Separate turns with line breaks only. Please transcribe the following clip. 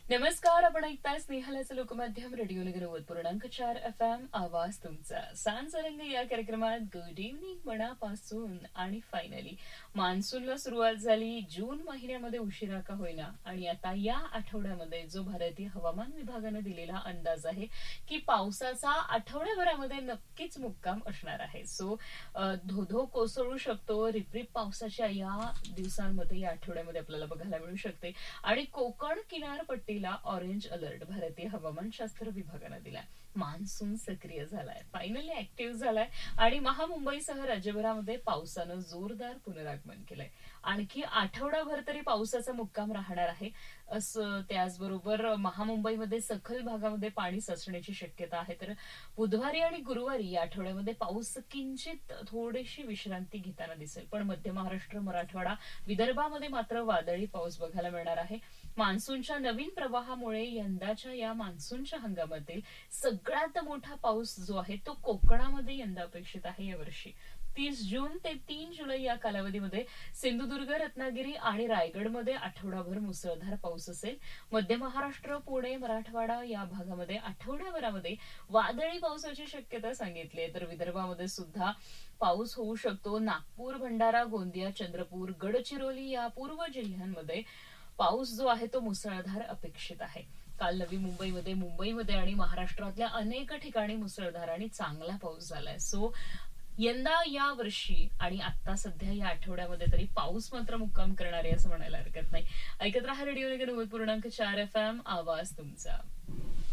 नमस्कार, आपण ऐकताय स्नेहालाचं लोकमाध्यम रेडिओ नगर 90.4 FM. आवाज तुमचा. सांजरंग या कार्यक्रमात गुड इव्हनिंग मनापासून. आणि फायनली मान्सूनला सुरुवात झाली. जून महिन्यामध्ये उशिरा का होईना, आणि आता या आठवड्यामध्ये जो भारतीय हवामान विभागाने दिलेला अंदाज आहे की पावसाचा आठवड्याभरामध्ये नक्कीच मुक्काम असणार आहे. सो धोधो कोसळू शकतो. रिपरिप पावसाच्या या दिवसांमध्ये, या आठवड्यामध्ये आपल्याला बघायला मिळू शकते. आणि कोकण किनारपट्टी ऑरेंज अलर्ट भारतीय हवामानशास्त्र विभागाने दिलाय. मान्सून सक्रिय झालाय, फायनली ऍक्टिव्ह झालाय आणि महामुंबईसह राज्यभरामध्ये पावसानं जोरदार पुनरागमन केलंय. आणखी आठवडाभर तरी पावसाचा मुक्काम राहणार आहे असं. त्याचबरोबर महामुंबईमध्ये सखल भागामध्ये पाणी साचण्याची शक्यता आहे. तर बुधवारी आणि गुरुवारी या आठवड्यामध्ये पाऊस किंचित थोडीशी विश्रांती घेताना दिसेल. पण मध्य महाराष्ट्र, मराठवाडा, विदर्भामध्ये मात्र वादळी पाऊस बघायला मिळणार आहे. मान्सूनच्या नवीन प्रवाहामुळे यंदाच्या या मान्सूनच्या हंगामातील सगळ्यात मोठा पाऊस जो आहे तो कोकणामध्ये यंदा अपेक्षित आहे यावर्षी. 30 जून ते 3 जुलै या कालावधीमध्ये सिंधुदुर्ग, रत्नागिरी आणि रायगडमध्ये आठवडाभर मुसळधार पाऊस असेल. मध्य महाराष्ट्र, पुणे, मराठवाडा या भागामध्ये आठवड्याभरामध्ये वादळी पावसाची शक्यता सांगितली आहे. तर विदर्भामध्ये सुद्धा पाऊस होऊ शकतो. नागपूर, भंडारा, गोंदिया, चंद्रपूर, गडचिरोली या पूर्व जिल्ह्यांमध्ये पाऊस जो आहे तो मुसळधार अपेक्षित आहे. काल नवी मुंबईमध्ये आणि महाराष्ट्रातल्या अनेक ठिकाणी मुसळधार आणि चांगला पाऊस झालाय. सो यंदा या वर्षी आणि आता सध्या या आठवड्यामध्ये तरी पाऊस मात्र मुक्काम करणार आहे असं म्हणायला हरकत नाही. ऐकत राहा रेडिओ नगर 90.4 FM. आवाज तुमचा.